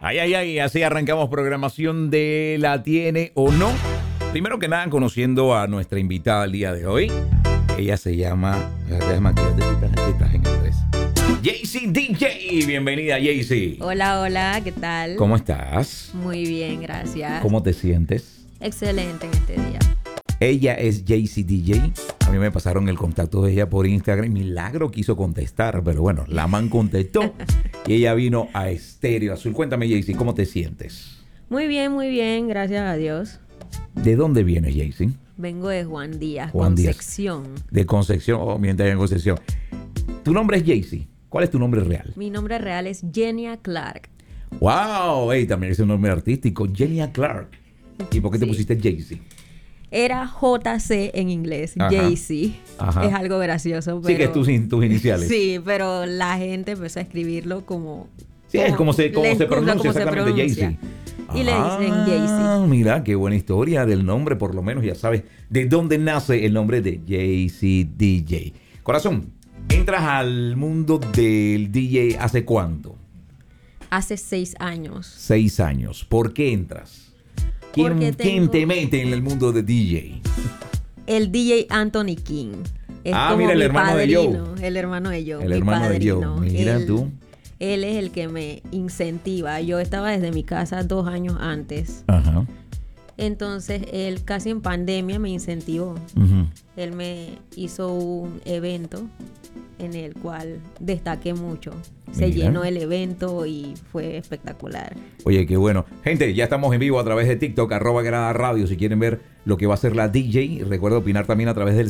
Ay, ay, ay, así arrancamos programación de La Tiene o No. Primero que nada, conociendo a nuestra invitada el día de hoy. Ella se llama... Déjame que estás en el 3. Jaycee DJ. Bienvenida, Jaycee. Hola, hola, ¿qué tal? ¿Cómo estás? Muy bien, gracias. ¿Cómo te sientes? Excelente en este día. Ella es Jaycee DJ. A mí me pasaron el contacto de ella por Instagram. Milagro quiso contestar, pero bueno, la man contestó y ella vino a Estéreo Azul. Cuéntame, Jaycee, ¿cómo te sientes? Muy bien, gracias a Dios. ¿De dónde vienes, Jaycee? Vengo de Juan Díaz, Juan Díaz. Concepción. De Concepción, mientras en Concepción. Tu nombre es Jaycee. ¿Cuál es tu nombre real? Mi nombre real es Jenia Clark. ¡Wow! Hey, también es un nombre artístico, Jenia Clark. ¿Y por qué te pusiste Jaycee? Era JC en inglés, Ajá. Jaycee. Ajá. Es algo gracioso, pero... Sí, que es tus iniciales. Sí, pero la gente empezó a escribirlo como... Sí, es como se pronuncia exactamente, Jaycee. Y le dicen Jaycee. Mira, qué buena historia del nombre, por lo menos ya sabes de dónde nace el nombre de Jaycee DJ. Corazón, ¿entras al mundo del DJ hace cuánto? Hace 6 años. 6 años. ¿Por qué entras? ¿Quién te mete en el mundo de DJ? El DJ Anthony King. Es como mira, el mi hermano de padrino, Joe. El hermano de Joe. El mi hermano de padrino. Joe. Mira tú. Él es el que me incentiva. Yo estaba desde mi casa 2 años antes. Ajá. Entonces, él casi en pandemia me incentivó. Uh-huh. Él me hizo un evento en el cual destaqué mucho. Se Mira. llenó el evento y fue espectacular. Oye, qué bueno. Gente, ya estamos en vivo a través de TikTok, @Granada Radio. Si quieren ver lo que va a ser la DJ, recuerda opinar también a través del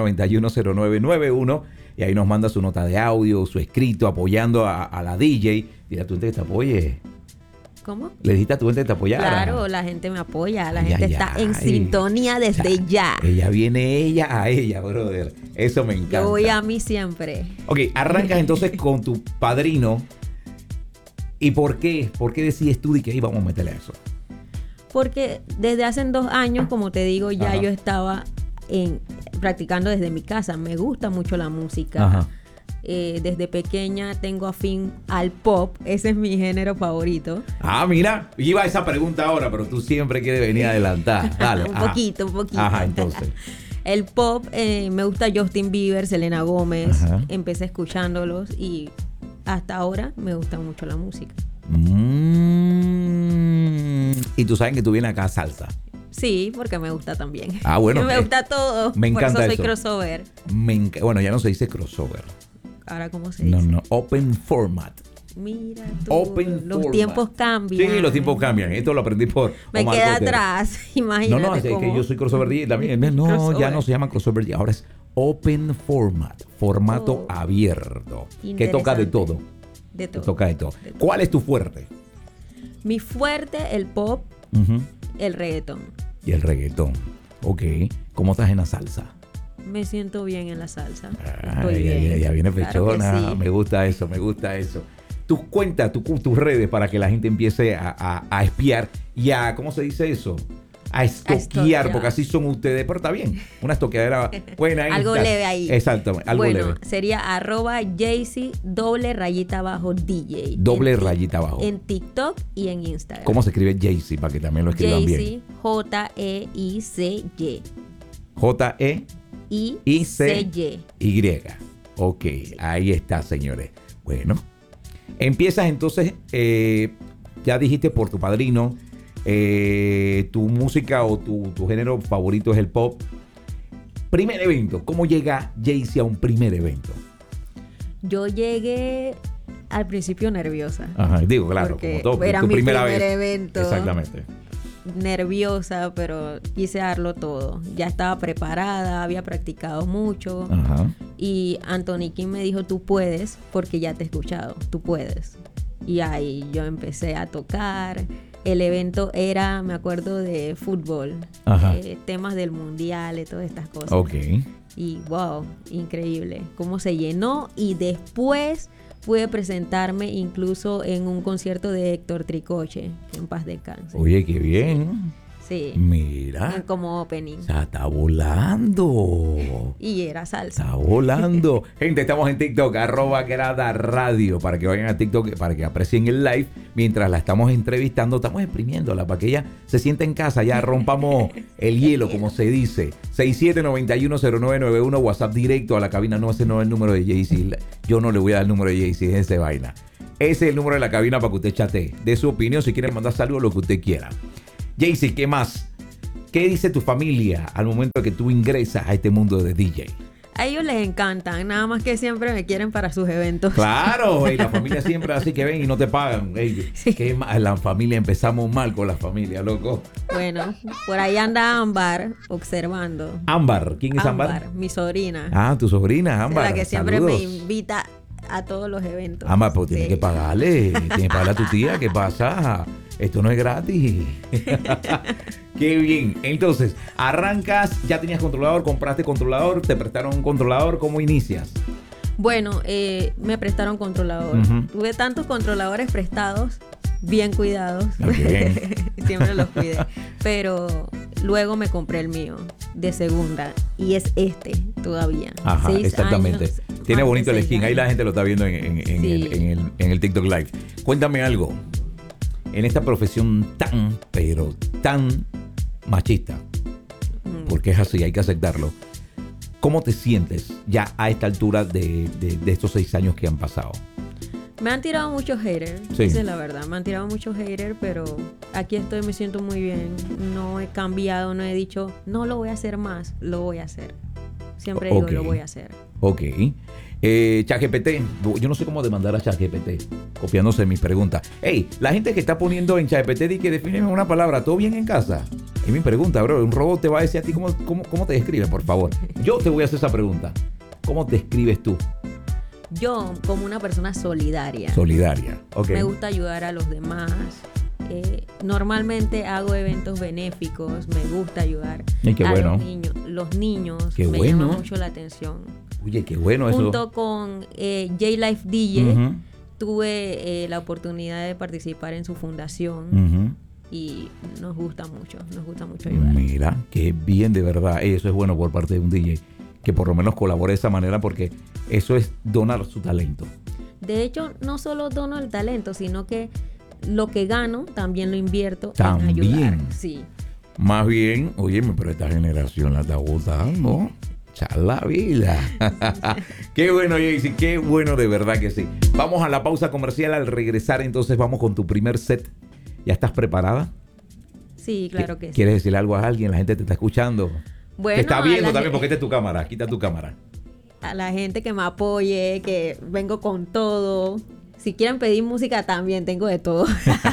67910991. Y ahí nos manda su nota de audio, su escrito, apoyando a la DJ. Dile a tu gente que te apoye. ¿Cómo? Le dijiste a tu gente que te apoyara. Claro, la gente me apoya, la Ay, gente ay, está ay. en sintonía desde ya. Ella viene ella a ella, brother. Eso me encanta. Yo voy a mí siempre. Ok, arrancas entonces con tu padrino. ¿Y por qué? ¿Por qué decides tú de que ahí vamos a meterle a eso? Porque desde hace 2 años, como te digo, ya Ajá. yo estaba practicando desde mi casa. Me gusta mucho la música. Ajá. Desde pequeña tengo afín al pop. Ese es mi género favorito. Mira, iba a esa pregunta ahora, pero tú siempre quieres venir adelantar. Dale. un poquito. Ajá, entonces. El pop, me gusta Justin Bieber, Selena Gómez. Ajá. Empecé escuchándolos y hasta ahora me gusta mucho la música. Y tú sabes que tú vienes acá a salsa. Sí, porque me gusta también. Bueno. Me gusta todo. Me encanta por eso. eso. Soy crossover. Bueno, ya no se dice crossover. Ahora, ¿cómo se dice? No, open format. Mira tú, Open los format. tiempos cambian. Sí, los tiempos cambian. Esto lo aprendí por Me Omar queda Cotero. atrás, imagínate. No, es cómo. que yo soy crossover DJ también. No, Crossover. ya no se llama crossover DJ. Ahora es open format. Formato Oh. abierto. Que toca de todo. De Que todo. toca de todo. De todo. ¿Cuál es tu fuerte? Mi fuerte, el pop, Ujú. el reggaetón. Y el reggaetón. Ok. ¿Cómo estás en la salsa? Me siento bien en la salsa. Estoy Ay, bien. ya viene Claro que pechona. sí. Me gusta eso. Tus cuentas, tus redes para que la gente empiece a espiar y a, ¿cómo se dice eso? A estoquear, estoquear. porque así son ustedes. Pero está bien. Una estoqueadera buena. Algo está. leve ahí. Exacto, algo bueno, leve. sería @Jaycee _DJ. Doble En ti- rayita abajo. En TikTok y en Instagram. ¿Cómo se escribe Jaycee? Para que también lo escriban Jaycee, bien. JEICY. JEICY. Ok, ahí está, señores. Bueno, empiezas entonces, ya dijiste por tu padrino, tu música o tu género favorito es el pop. Primer evento, ¿cómo llega Jaycee a un primer evento? Yo llegué al principio nerviosa. Ajá, digo, claro, Porque como todo, era tu mi primera primer vez. evento. Exactamente. Nerviosa, pero quise darlo todo. Ya estaba preparada, había practicado mucho. Ajá. Y Anthony King me dijo, tú puedes, porque ya te he escuchado, tú puedes. Y ahí yo empecé a tocar. El evento era, me acuerdo, de fútbol, Ajá. temas del mundial y todas estas cosas. Ok. Y wow, increíble cómo se llenó. Y después pude presentarme incluso en un concierto de Héctor Tricoche, que en paz descanse. Oye, qué bien. Sí. Mira. Como opening. O sea, está volando. Y era salsa. Está volando. Gente, estamos en TikTok, @GradaRadio, para que vayan a TikTok, para que aprecien el live. Mientras la estamos entrevistando, estamos exprimiéndola para que ella se sienta en casa. Ya rompamos el hielo, como se dice. 67910991, WhatsApp directo a la cabina. No, ese no es el número de Jaycee. Yo no le voy a dar el número de Jaycee, ese vaina. Ese es el número de la cabina para que usted chatee. De su opinión, si quiere mandar saludos, lo que usted quiera. Jaycee, ¿qué más? ¿Qué dice tu familia al momento de que tú ingresas a este mundo de DJ? A ellos les encantan, nada más que siempre me quieren para sus eventos. Claro, la familia siempre así que ven y no te pagan. Sí. ¿Qué más? La familia, empezamos mal con la familia, loco. Bueno, por ahí anda Ámbar observando. Ámbar, ¿quién es Ámbar? Mi sobrina. Ah, tu sobrina, Ámbar. La que siempre saludos. me invita a todos los eventos. Ámbar, pero tienes que pagarle. Tienes que pagarle a tu tía. ¿Qué pasa? Esto no es gratis. Qué bien. Entonces, arrancas, ya tenías controlador, compraste controlador, te prestaron un controlador. ¿Cómo inicias? Bueno, me prestaron controlador. Tuve tantos controladores prestados, bien cuidados. Okay. Siempre los cuidé. Pero luego me compré el mío de segunda. Y es este todavía. Ajá, 6 exactamente. años, Tiene bonito el 6 skin. Ahí años. la gente lo está viendo en el TikTok Live. Cuéntame algo. En esta profesión tan, pero tan machista, porque es así, hay que aceptarlo. ¿Cómo te sientes ya a esta altura de estos 6 años que han pasado? Me han tirado muchos haters, Sí. esa es la verdad. Me han tirado muchos haters, pero aquí estoy, me siento muy bien. No he cambiado, no he dicho, no lo voy a hacer más, lo voy a hacer. Siempre digo, lo voy a hacer. Ok. ChatGPT, yo no sé cómo demandar a ChatGPT, copiándose mis preguntas. Hey, la gente que está poniendo en ChatGPT, di que defíneme una palabra, ¿todo bien en casa? Es mi pregunta, bro. Un robot te va a decir a ti cómo te describes, por favor. Yo te voy a hacer esa pregunta. ¿Cómo te escribes tú? Yo, como una persona solidaria. Solidaria, ok. Me gusta ayudar a los demás. Normalmente hago eventos benéficos, me gusta ayudar Qué a bueno. los niños. Qué me bueno. llama mucho la atención. Oye, qué bueno eso. Junto con J-Life DJ, Ujú. tuve la oportunidad de participar en su fundación. Ujú. Y nos gusta mucho ayudar. Mira, qué bien, de verdad. Eso es bueno por parte de un DJ, que por lo menos colabore de esa manera, porque eso es donar su talento. De hecho, no solo dono el talento, sino que lo que gano también lo invierto También. en ayudar. Sí. Más bien, oye, pero esta generación la está votando. Chal la vida. Qué bueno, Jaycee, qué bueno, de verdad que sí. Vamos a la pausa comercial. Al regresar, entonces vamos con tu primer set. ¿Ya estás preparada? Sí, claro que sí. ¿Quieres decirle algo a alguien? La gente te está escuchando. Bueno, te está a viendo la también, gente- porque esta es tu cámara. Quita tu cámara. A la gente que me apoye, que vengo con todo. Si quieren pedir música también, tengo de todo.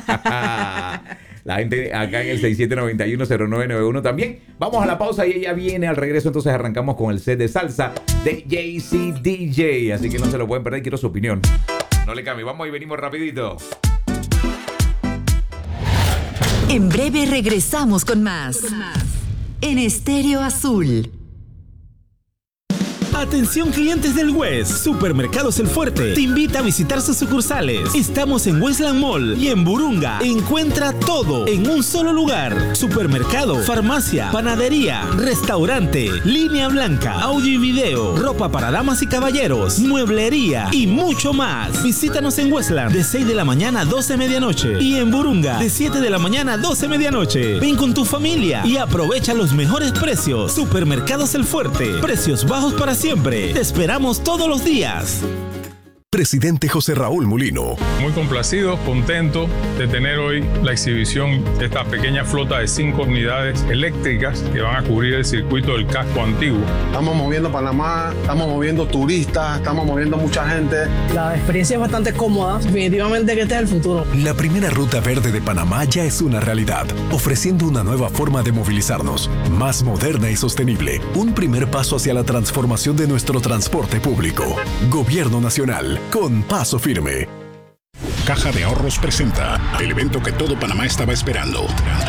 La gente acá en el 67910991 también. Vamos a la pausa y ella viene al regreso. Entonces arrancamos con el set de salsa de Jaycee DJ. Así que no se lo pueden perder. Quiero su opinión. No le cambie. Vamos y venimos rapidito. En breve regresamos con más. En Estéreo Azul. Atención clientes del West, Supermercados El Fuerte te invita a visitar sus sucursales. Estamos en Westland Mall y en Burunga. Encuentra todo en un solo lugar. Supermercado, farmacia, panadería, restaurante, línea blanca, audio y video, ropa para damas y caballeros, mueblería y mucho más. Visítanos en Westland de 6 de la mañana a 12 de medianoche y en Burunga de 7 de la mañana a 12 de medianoche. Ven con tu familia y aprovecha los mejores precios. Supermercados El Fuerte, precios bajos para siempre. Te esperamos todos los días. Presidente José Raúl Mulino. Muy complacido, contento de tener hoy la exhibición de esta pequeña flota de 5 unidades eléctricas que van a cubrir el circuito del casco antiguo. Estamos moviendo Panamá, estamos moviendo turistas, estamos moviendo mucha gente. La experiencia es bastante cómoda, definitivamente que este es el futuro. La primera ruta verde de Panamá ya es una realidad, ofreciendo una nueva forma de movilizarnos, más moderna y sostenible. Un primer paso hacia la transformación de nuestro transporte público. Gobierno Nacional, con paso firme. Caja de Ahorros presenta el evento que todo Panamá estaba esperando.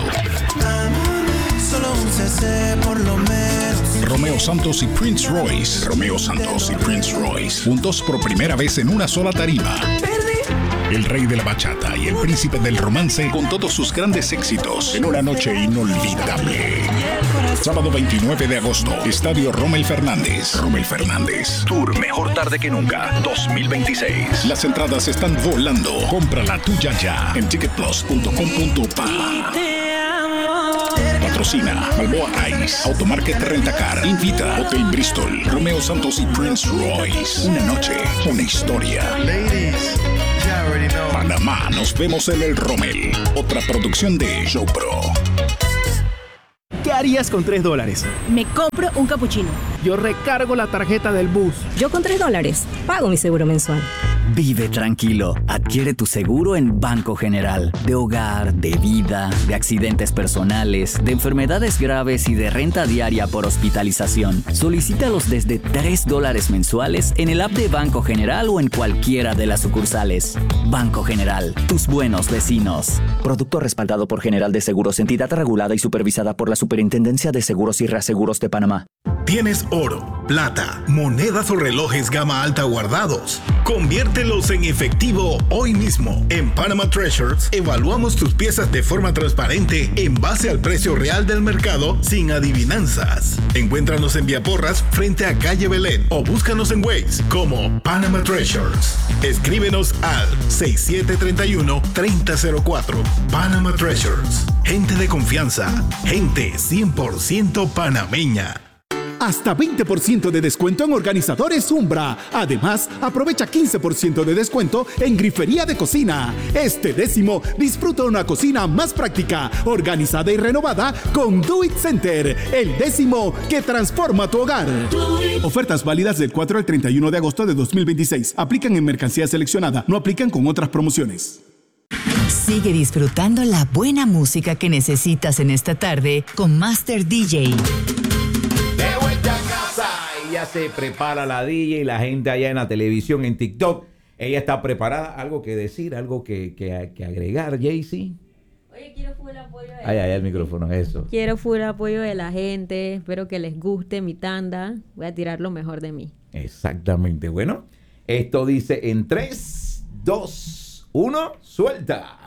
Solo un CC por lo menos. Romeo Santos y Prince Royce. Romeo Santos y Prince Royce. Juntos por primera vez en una sola tarima. Perdí el rey de la bachata y el príncipe del romance con todos sus grandes éxitos en una noche inolvidable. Sábado 29 de agosto, Estadio Rommel Fernández. Rommel Fernández. Tour Mejor Tarde que Nunca 2026. Las entradas están volando. Compra la tuya ya en ticketplus.com.pa. Patrocina Balboa Ice, Automarket Rentacar, Invita, Hotel Bristol, Romeo Santos y Prince Royce. Una noche, una historia. Panamá, nos vemos en el Rommel. Otra producción de Showpro. ¿Qué harías con $3? Me compro un capuchino. Yo recargo la tarjeta del bus. Yo con $3 pago mi seguro mensual. Vive tranquilo. Adquiere tu seguro en Banco General. De hogar, de vida, de accidentes personales, de enfermedades graves y de renta diaria por hospitalización. Solicítalos desde $3 mensuales en el app de Banco General o en cualquiera de las sucursales. Banco General, tus buenos vecinos. Producto respaldado por General de Seguros, entidad regulada y supervisada por la Superintendencia de Seguros y Reaseguros de Panamá. ¿Tienes oro, plata, monedas o relojes gama alta guardados? Conviértelos en efectivo hoy mismo. En Panama Treasures evaluamos tus piezas de forma transparente en base al precio real del mercado sin adivinanzas. Encuéntranos en Vía Porras frente a Calle Belén o búscanos en Waze como Panama Treasures. Escríbenos al 6731-3004. Panama Treasures. Gente de confianza. Gente 100% panameña. Hasta 20% de descuento en organizadores Umbra. Además, aprovecha 15% de descuento en grifería de cocina. Este 10º, disfruta una cocina más práctica, organizada y renovada con Do It Center. El 10º que transforma tu hogar. Ofertas válidas del 4 al 31 de agosto de 2026. Aplican en mercancía seleccionada. No aplican con otras promociones. Sigue disfrutando la buena música que necesitas en esta tarde con Master DJ. Ya se prepara la DJ y la gente allá en la televisión, en TikTok. Ella está preparada. ¿Algo que decir? ¿Algo que agregar, Jaycee? Oye, quiero full apoyo de Ay, el micrófono, eso. Quiero full apoyo de la gente. Espero que les guste mi tanda. Voy a tirar lo mejor de mí. Exactamente. Bueno, esto dice en 3, 2, 1, suelta.